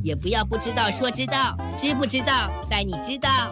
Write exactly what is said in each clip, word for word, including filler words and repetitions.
也不要不知道说知道，知不知道在你知道。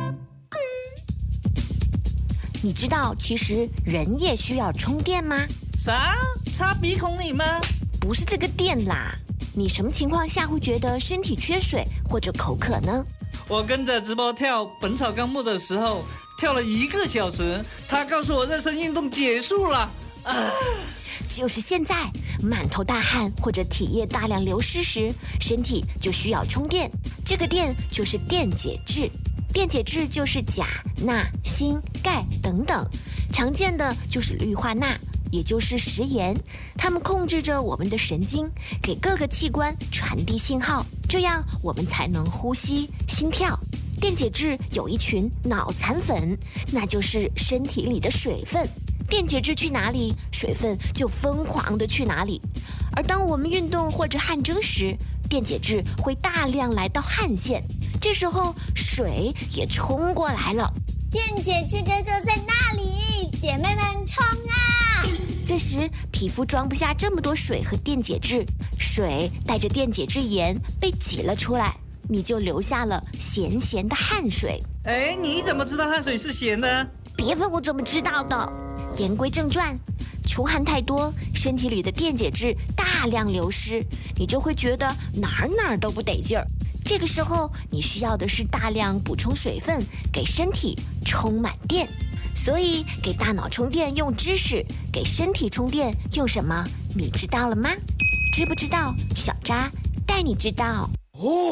你知道其实人也需要充电吗？ 啥？插鼻孔里吗？ 不是这个电啦。你什么情况下会觉得身体缺水或者口渴呢？ 我跟着直播跳《本草纲目》的时候，跳了一个小时，他告诉我热身运动结束了。啊！ 就是现在，满头大汗或者体液大量流失时，身体就需要充电。这个电就是电解质。电解质就是钾、钠、锌、钙等等，常见的就是氯化钠，也就是食盐，它们控制着我们的神经，给各个器官传递信号，这样我们才能呼吸、心跳。电解质有一群脑残粉，那就是身体里的水分。电解质去哪里，水分就疯狂的去哪里。而当我们运动或者汗蒸时，电解质会大量来到汗腺，这时候水也冲过来了。 电解质哥哥在那里，姐妹们冲啊！ 这时皮肤装不下这么多水和电解质，水带着电解质盐被挤了出来，你就留下了咸咸的汗水。 哎，你怎么知道汗水是咸的？ 别问我怎么知道的。言归正传，出汗太多，身体里的电解质大量流失，你就会觉得哪儿哪儿都不得劲儿。这个时候你需要的是大量补充水分，给身体充满电。所以给大脑充电用知识，给身体充电用什么？你知道了吗？知不知道？小扎带你知道。哦。